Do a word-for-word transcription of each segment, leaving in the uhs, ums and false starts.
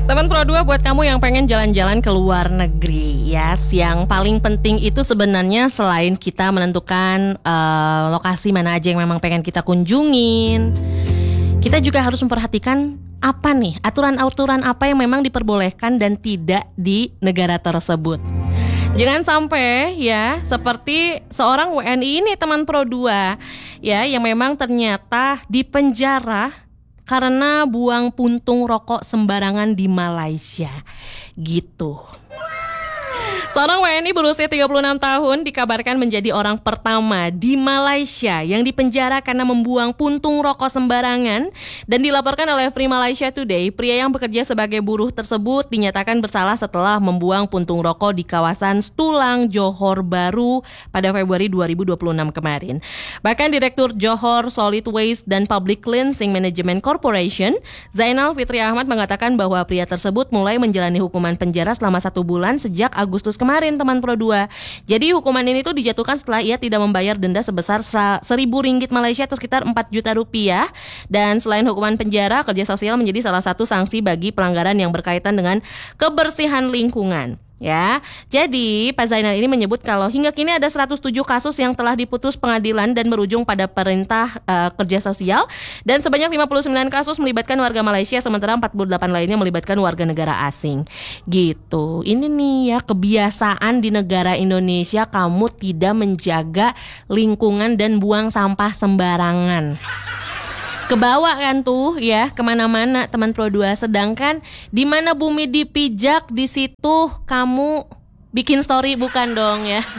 Teman Pro dua buat kamu yang pengen jalan-jalan ke luar negeri, yes, yang paling penting itu sebenarnya selain kita menentukan uh, lokasi mana aja yang memang pengen kita kunjungin, kita juga harus memperhatikan apa nih aturan-aturan apa yang memang diperbolehkan dan tidak di negara tersebut. Jangan sampai ya seperti seorang W N I ini teman Pro dua ya yang memang ternyata dipenjara karena buang puntung rokok sembarangan di Malaysia gitu. Seorang W N I berusia tiga puluh enam tahun dikabarkan menjadi orang pertama di Malaysia yang dipenjara karena membuang puntung rokok sembarangan, dan dilaporkan oleh Free Malaysia Today, pria yang bekerja sebagai buruh tersebut dinyatakan bersalah setelah membuang puntung rokok di kawasan Stulang, Johor Bahru pada Februari dua ribu dua puluh enam kemarin. Bahkan Direktur Johor Solid Waste dan Public Cleansing Management Corporation, Zainal Fitri Ahmad, mengatakan bahwa pria tersebut mulai menjalani hukuman penjara selama satu bulan sejak Agustus kemarin, teman Pro dua. Jadi hukuman ini tuh dijatuhkan setelah ia tidak membayar denda sebesar seribu ringgit Malaysia atau sekitar empat juta rupiah. Dan selain hukuman penjara, kerja sosial menjadi salah satu sanksi bagi pelanggaran yang berkaitan dengan kebersihan lingkungan. Ya, jadi Pak Zainal ini menyebut kalau hingga kini ada seratus tujuh kasus yang telah diputus pengadilan dan berujung pada perintah uh, kerja sosial, dan sebanyak lima puluh sembilan kasus melibatkan warga Malaysia, sementara empat puluh delapan lainnya melibatkan warga negara asing. Gitu. Ini nih ya kebiasaan di negara Indonesia, kamu tidak menjaga lingkungan dan buang sampah sembarangan. Kebawa kan tuh ya kemana-mana teman Pro dua. Sedangkan di mana bumi dipijak di situ kamu bikin story, bukan dong ya.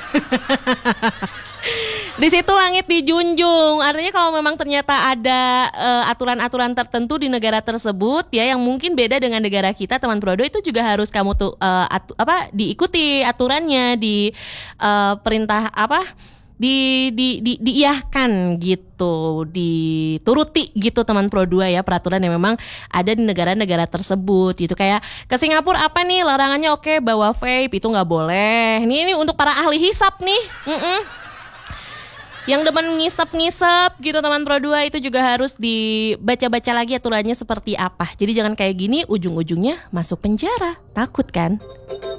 Di situ langit dijunjung. Artinya kalau memang ternyata ada uh, aturan-aturan tertentu di negara tersebut ya yang mungkin beda dengan negara kita, teman Pro dua, itu juga harus kamu tuh uh, atu- apa diikuti aturannya, di uh, perintah apa di di di diiyahkan gitu, dituruti gitu teman Pro dua ya, peraturan yang memang ada di negara-negara tersebut gitu. Kayak ke Singapura apa nih larangannya? Oke, bawa vape itu nggak boleh. Ini ini untuk para ahli hisap nih. Mm-mm. Yang demen ngisep-ngisep gitu teman Pro dua, itu juga harus dibaca-baca lagi aturannya seperti apa. Jadi jangan kayak gini ujung-ujungnya masuk penjara. Takut kan?